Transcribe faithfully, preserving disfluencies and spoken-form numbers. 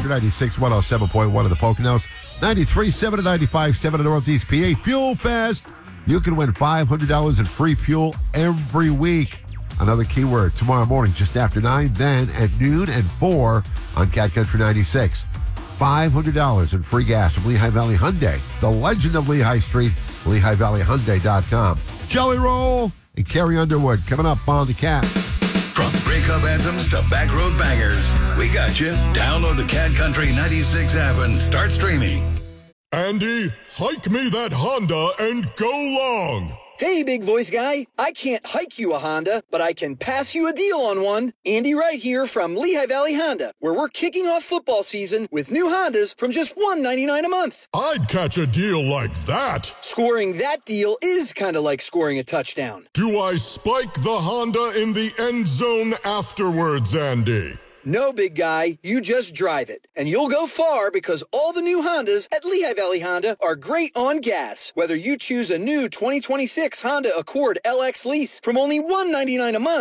Country ninety-six, one oh seven point one in the Poconos, ninety-three point seven and ninety-five point seven in Northeast P A. Fuel Fest. You can win five hundred dollars in free fuel every week. Another keyword tomorrow morning just after nine, then at noon and four on Cat Country ninety-six. five hundred dollars in free gas from Lehigh Valley Hyundai, the legend of Lehigh Street, Lehigh Valley Hyundai dot com. Jelly Roll and Carrie Underwood coming up on the Cat. From breakup anthems to back road bangers, we got you. Download the Cat Country ninety-six app and start streaming. Andy, hike me that Honda and go long. Hey, big voice guy. I can't hike you a Honda, but I can pass you a deal on one. Andy Wright here from Lehigh Valley Honda, where we're kicking off football season with new Hondas from just one hundred ninety-nine dollars a month. I'd catch a deal like that. Scoring that deal is kind of like scoring a touchdown. Do I spike the Honda in the end zone afterwards, Andy? No, big guy, you just drive it. And you'll go far because all the new Hondas at Lehigh Valley Honda are great on gas. Whether you choose a new twenty twenty-six Honda Accord L X lease from only one hundred ninety-nine dollars a month